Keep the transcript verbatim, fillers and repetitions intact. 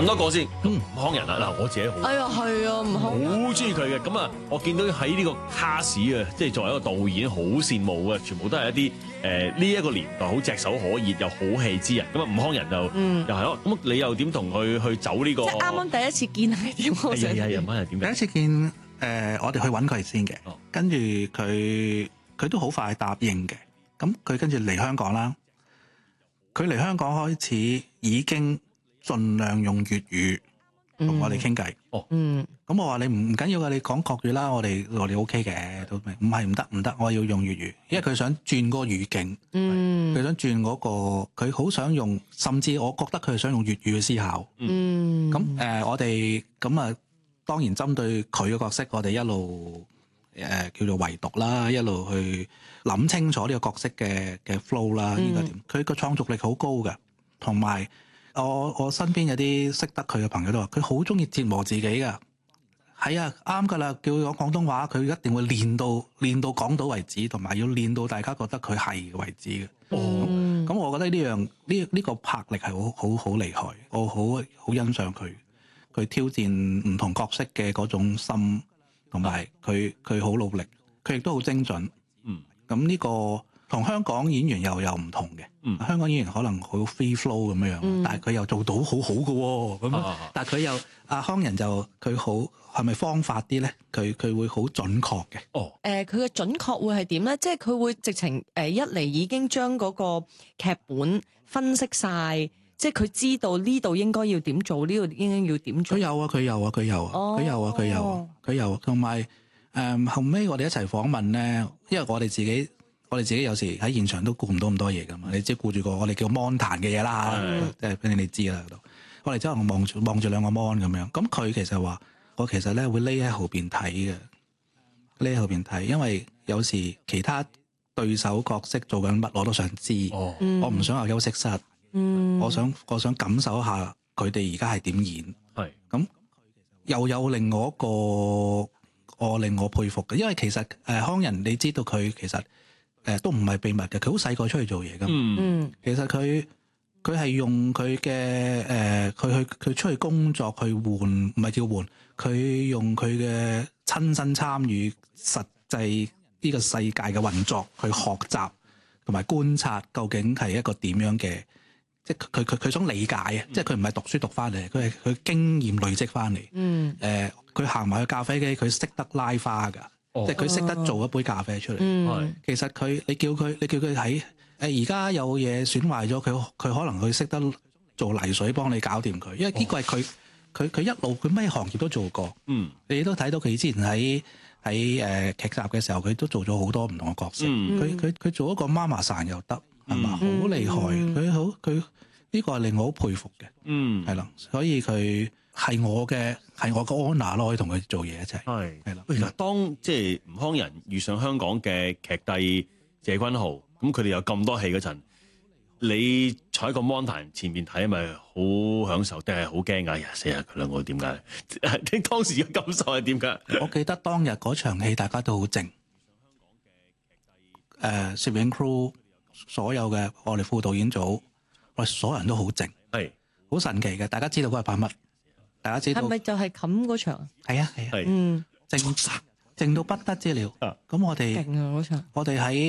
問多個先，吳慷仁啊，嗱我自己好， 哎呀係啊，吳慷仁好中意佢嘅。咁啊，我見到喺呢個卡士啊，即係作為一個導演，好羨慕啊，全部都係一啲誒呢一個年代好炙手可熱又好戲之人。咁啊，吳慷仁就、嗯、又係咯。咁你又點同佢去走呢、這個？ 即係啱啱第一次見係點？ 係係係，吳慷仁點？ 第一次見誒、呃，我哋去揾佢先嘅，哦、跟住佢佢都好快答應嘅。咁佢跟住嚟香港啦。佢嚟香港開始已經盡量用粵語同我哋傾偈。哦，嗯，咁我話你唔唔緊要嘅，你講國語啦，我哋我哋 O K 嘅，都唔係唔得唔得，我要用粵語，因為佢想轉嗰個語境，嗯，佢想轉嗰、嗰個，佢好想用，甚至我覺得佢係想用粵語去思考。嗯，咁誒、呃，我哋咁啊，當然針對佢嘅角色，我哋一路誒、呃、叫做圍讀啦，一路去諗清楚呢個角色嘅嘅 flow 啦，應該點？佢個創造力好高嘅，同埋我我身邊有啲識得佢嘅朋友都話，佢好中意折磨自己噶。係啊，啱噶啦，叫佢講廣東話，佢一定會練到練到講到為止，同埋要練到大家覺得佢係為止嘅。哦，咁我覺得呢樣呢呢個魄力係好好好厲害，我好好欣賞佢，佢挑戰唔同角色嘅嗰種心，同埋佢佢好努力，佢亦都好精準。嗯。咁呢個同香港演員又有唔同嘅，嗯、香港演員可能好 free flow 咁樣樣，嗯、但係佢又做到好好嘅喎，咁、啊，但係佢又阿慷仁就佢好係咪方法啲咧？佢佢會好準確嘅。哦， 誒佢嘅準確會係點咧？即係佢會直情誒一嚟已經將嗰個劇本分析晒，即係佢知道呢度應該要點做，呢度應該要點做。佢有啊，佢有啊，佢有啊，佢、哦、有啊，佢有啊，佢有，同埋。誒、um, 後尾我哋一齊訪問咧，因為我哋自己我哋自己有時喺現場都顧唔到咁多嘢噶嘛，你即係顧住個我哋叫 mon 壇嘅嘢啦，即係俾你哋知啦度。我哋之後望住望住兩個 mon 咁樣，咁佢其實話我其實咧會匿喺後邊睇嘅，匿喺後邊睇，因為有時其他對手角色做緊乜我都想知，哦、我唔想有休息室，嗯、我想我想感受下佢哋而家係點演，係咁又有另外一個。我令我佩服嘅，因為其實誒慷仁你知道佢其實誒、呃、都唔係秘密嘅，佢好細個出去做嘢㗎。嗯，其實佢佢係用佢嘅誒，佢去佢出去工作去換，唔係叫換，佢用佢嘅親身參與實際呢個世界嘅運作去學習同埋觀察，究竟係一個點樣嘅，即係佢佢佢想理解啊！嗯、即係佢唔係讀書讀翻嚟，佢係佢經驗累積翻嚟。嗯，誒、呃。佢行埋去咖啡機，佢識得拉花㗎，哦、即係佢識得做一杯咖啡出嚟。嗯、其實佢你叫佢你叫佢喺誒而家有嘢損壞咗，佢佢可能佢識得做泥水幫你搞掂佢，因為呢個係佢佢佢一路佢咩行業都做過。嗯，你都睇到佢之前喺喺誒劇集嘅時候，佢都做咗好多唔同嘅角色。佢佢佢做一個媽媽桑又得係嘛，好、嗯、厲害。佢好佢呢個係令我好佩服嘅。嗯，係啦，所以佢。係我嘅係我個 honor 咯，可以同佢做嘢一齊。係係啦。嗱，當即係吳慷仁遇上香港嘅劇帝謝君豪，咁佢哋有咁多戲嗰陣，你坐喺個 mon 壇前面睇，咪好享受，定係好驚㗎？哎呀，死呀！佢兩個點解？你當時嘅感受係點㗎？我記得當日嗰場戲，大家都好靜。誒，攝影 crew 所有嘅我哋副導演組，我哋所有人都好靜，係好神奇嘅。大家知道嗰日拍乜？大家知道係咪就係冚嗰場？係啊係啊，嗯，靜靜到不得之了。咁我哋勁啊嗰場，我哋喺